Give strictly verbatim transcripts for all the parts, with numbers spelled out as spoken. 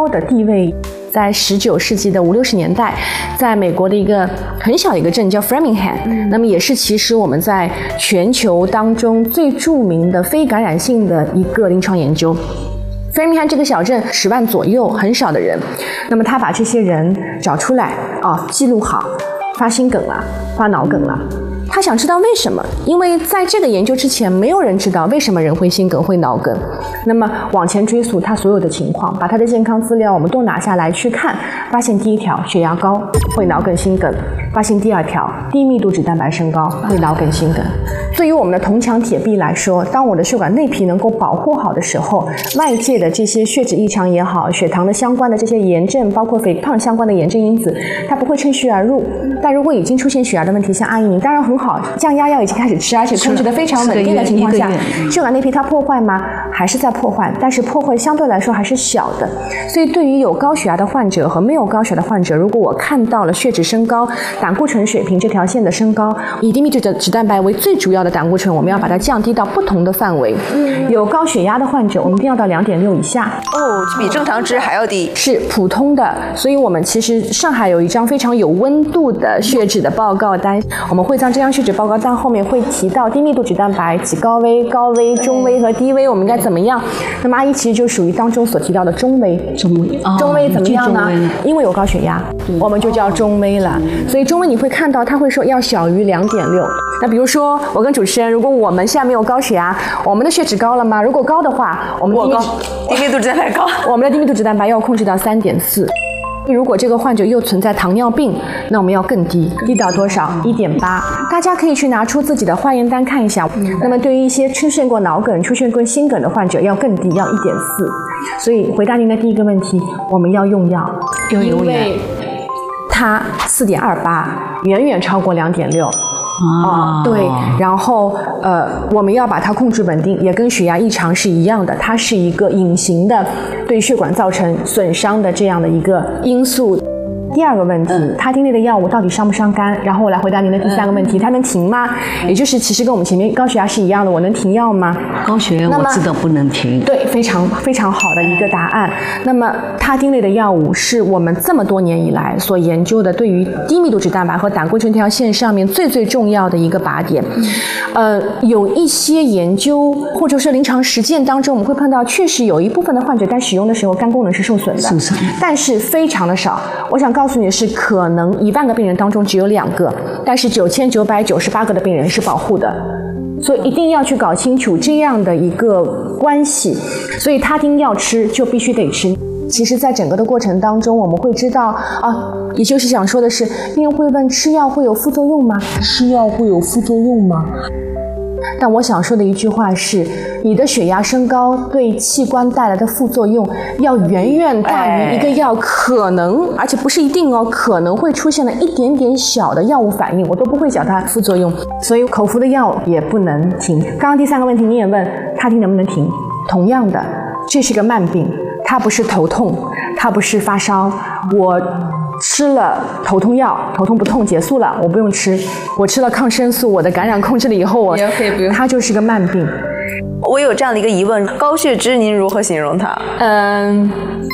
高的地位。在十九世纪的五六十年代，在美国的一个很小的一个镇叫 Framingham，嗯、那么也是其实我们在全球当中最著名的非感染性的一个临床研究。Framingham 这个小镇十万左右，很少的人，那么他把这些人找出来啊，记录好，发心梗了，发脑梗了。他想知道为什么，因为在这个研究之前，没有人知道为什么人会心梗、会脑梗。那么往前追溯他所有的情况，把他的健康资料我们都拿下来去看，发现第一条血压高会脑梗、心梗；发现第二条低密度脂蛋白升高会脑梗、心梗。对于我们的铜墙铁壁来说，当我的血管内皮能够保护好的时候，外界的这些血脂异常也好，血糖的相关的这些炎症，包括肥胖相关的炎症因子，它不会趁虚而入。但如果已经出现血压的问题，像阿姨您当然很好，降压药已经开始吃，而且控制得非常稳定的情况下，血管内皮它破坏吗？还是在破坏，但是破坏相对来说还是小的。所以对于有高血压的患者和没有高血压的患者，如果我看到了血脂升高、胆固醇水平这条线的升高，以低密度的脂蛋白为最主要的胆固醇，我们要把它降低到不同的范围。嗯、有高血压的患者，我们一定要到两点六以下。 哦，比正常值还要低。 是普通的，所以我们其实上海有一张非常有温度的血脂的报告单，我们会将这张血脂报告单后面会提到低密度脂蛋白及高危、高危、中危和低危，我们应该怎么样？那么阿姨其实就属于当中所提到的中危。 中危，哦、 中危怎么样呢？因为有高血压，我们就叫中危了。所以中危你会看到他会说要小于两点六。那比如说我跟主持人，如果我们现在没有高血压，我们的血脂高了吗？如果高的话，我们我高，低密度脂蛋白高， 我们的低密度脂蛋白要控制到三点四。如果这个患者又存在糖尿病，那我们要更低，低到多少？一点八。大家可以去拿出自己的化验单看一下。那么对于一些出现过脑梗、出现过心梗的患者，要更低，要一点四。所以回答您的第一个问题，我们要用药，因为它四点二八，远远超过两点六。 啊、 哦，对，然后呃，我们要把它控制稳定，也跟血压异常是一样的，它是一个隐形的对血管造成损伤的这样的一个因素。第二个问题，他汀类的药物到底伤不伤肝？然后我来回答您的第三个问题，它能停吗？也就是其实跟我们前面高血压是一样的，我能停药吗？ 高血压我知道不能停。 对，非常非常好的一个答案。那么他汀类的药物是我们这么多年以来所研究的对于低密度脂蛋白和胆固醇这条线上面最最重要的一个靶点。呃，有一些研究或者是临床实践当中，我们会碰到确实有一部分的患者在使用的时候肝功能是受损的，但是非常的少。我想告诉你的是，可能一万个病人当中只有两个，但是九千九百九十八个的病人是保护的。所以一定要去搞清楚这样的一个关系。所以他汀要吃就必须得吃。其实在整个的过程当中，我们会知道啊，也就是想说的是，病人会问吃药会有副作用吗？ 吃药会有副作用吗？ 但我想说的一句话是，你的血压升高对器官带来的副作用要远远大于一个药可能，而且不是一定哦，可能会出现了一点点小的药物反应，我都不会讲它副作用，所以口服的药也不能停。刚刚第三个问题你也问他汀能不能停，同样的，这是个慢病，它不是头痛，它不是发烧，我吃了头痛药，头痛不痛结束了，我不用吃。我吃了抗生素，我的感染控制了以后，我它就是个慢病。 我有这样的一个疑问，高血脂您如何形容它？ 嗯，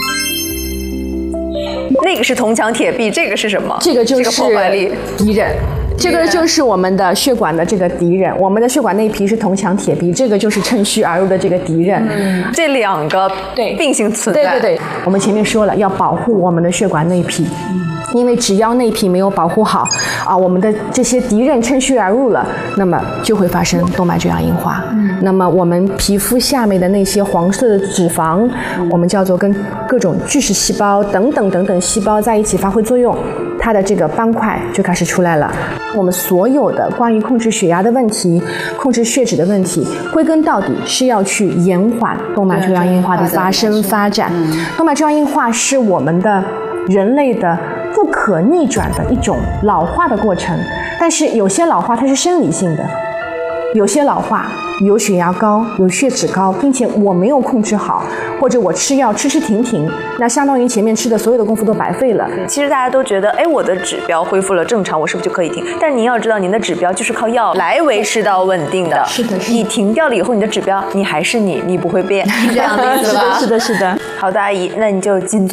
那个是铜墙铁壁，这个是什么？ 这个就是破坏力敌人。这个就是我们的血管的这个敌人，我们的血管内皮是铜墙铁壁，这个就是趁虚而入的这个敌人。 嗯，这两个对并行存在。 对对对，我们前面说了要保护我们的血管内皮。因为只要内皮没有保护好啊，我们的这些敌人趁虚而入了，那么就会发生动脉粥样硬化。嗯、那么我们皮肤下面的那些黄色的脂肪，嗯、我们叫做跟各种巨噬细胞等等等等细胞在一起发挥作用，它的这个斑块就开始出来了。我们所有的关于控制血压的问题、控制血脂的问题，归根到底是要去延缓动脉粥样硬化的发生发展。嗯、动脉粥样硬化是我们的人类的不可逆转的一种老化的过程，但是有些老化它是生理性的，有些老化有血压高、有血脂高，并且我没有控制好，或者我吃药吃吃停停，那相当于前面吃的所有的功夫都白费了。 其实大家都觉得，哎，我的指标恢复了正常，我是不是就可以停？但是您要知道，您的指标就是靠药来维持到稳定的。 是的，是的。 你停掉了以后，你的指标你还是你，你不会变，是这样的意思吧？ 是的，是的，是的。 好的，阿姨，那你就谨遵